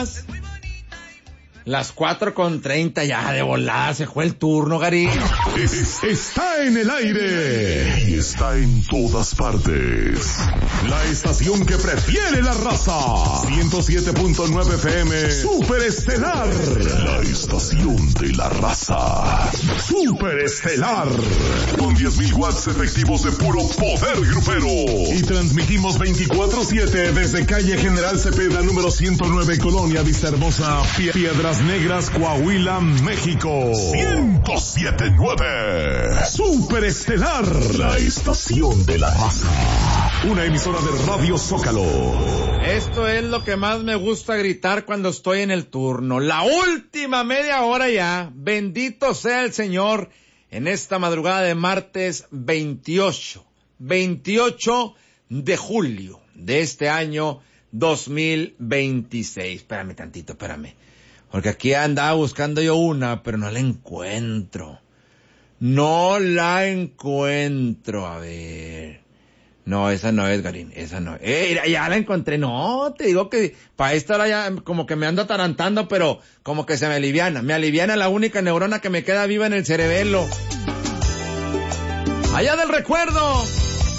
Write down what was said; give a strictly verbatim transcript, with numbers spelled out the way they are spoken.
Las cuatro con treinta ya de volada, se fue el turno, Gary. Es, está en el aire y está en todas partes. La estación que prefiere la raza. ciento siete punto nueve F M. Super Estelar. La estación de la raza. Super Estelar. Con diez mil watts efectivos de puro poder grupero. Y transmitimos veinticuatro siete desde calle General Cepeda número ciento nueve, Colonia Vista Hermosa, Pie- Piedras Negras, Coahuila, México. ciento siete punto nueve. Super Estelar. La estación de la raza. Una emisora de Radio Zócalo. Esto es lo que más me gusta gritar cuando estoy en el turno. La última media hora ya. Bendito sea el Señor en esta madrugada de martes veintiocho. veintiocho de julio de este año dos mil veintiséis. Espérame tantito, espérame. Porque aquí andaba buscando yo una, pero no la encuentro. No la encuentro. A ver. No, esa no es, Garín. Esa no es. Eh, ya la encontré. No, te digo que para esta hora ya como que me ando atarantando, pero como que se me aliviana. Me aliviana la única neurona que me queda viva en el cerebelo. Allá del recuerdo.